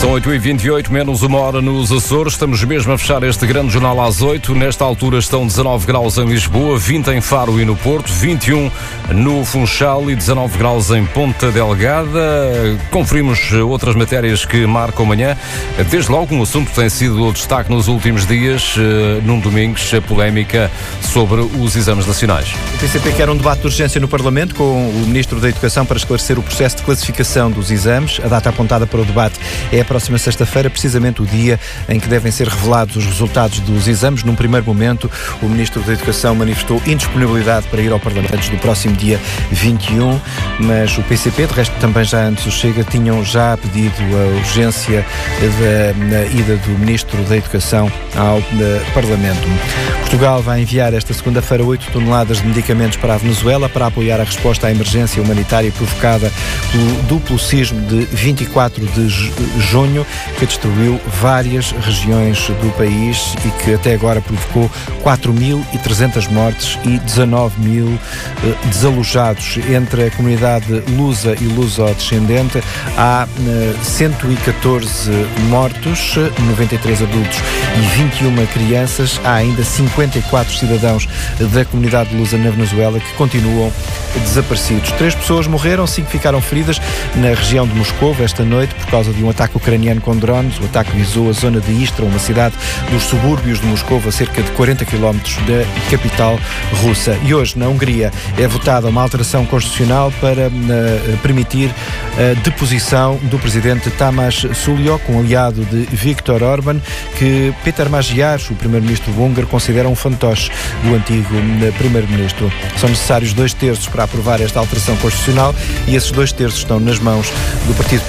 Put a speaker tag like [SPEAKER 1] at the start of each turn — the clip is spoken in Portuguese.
[SPEAKER 1] São 8h28, menos uma hora nos Açores. Estamos mesmo a fechar este grande jornal às 8. Nesta altura estão 19 graus em Lisboa, 20 em Faro e no Porto, 21 no Funchal e 19 graus em Ponta Delgada. Conferimos outras matérias que marcam amanhã. Desde logo, um assunto que tem sido o destaque nos últimos dias. Nuno Domingos, a polémica sobre os exames nacionais.
[SPEAKER 2] O PCP quer um debate de urgência no Parlamento com o Ministro da Educação para esclarecer o processo de classificação dos exames. A data apontada para o debate é a próxima sexta-feira, precisamente o dia em que devem ser revelados os resultados dos exames. Num primeiro momento, o Ministro da Educação manifestou indisponibilidade para ir ao Parlamento antes do próximo dia 21, mas o PCP, de resto também já antes o Chega, tinham já pedido a urgência da ida do Ministro da Educação ao Parlamento. Portugal vai enviar esta segunda-feira 8 toneladas de medicamentos para a Venezuela para apoiar a resposta à emergência humanitária provocada pelo duplo sismo de 24 de junho, que destruiu várias regiões do país e que até agora provocou 4.300 mortes e 19.000 desalojados. Entre a comunidade lusa e luso-descendente há 114 mortos, 93 adultos e 21 crianças. Há ainda 54 cidadãos da comunidade lusa na Venezuela que continuam desaparecidos. 3 pessoas morreram, 5 ficaram feridas na região de Moscou esta noite por causa de um ataque ucraniano com drones. O ataque visou a zona de Istra, uma cidade dos subúrbios de Moscou, a cerca de 40 km da capital russa. E hoje, na Hungria, é votada uma alteração constitucional para permitir a deposição do presidente Tamás Sulyok, um aliado de Viktor Orbán, que Péter Magyar, o primeiro-ministro húngaro, considera um fantoche do antigo primeiro-ministro. São necessários 2/3 para aprovar esta alteração constitucional e esses 2/3 estão nas mãos do Partido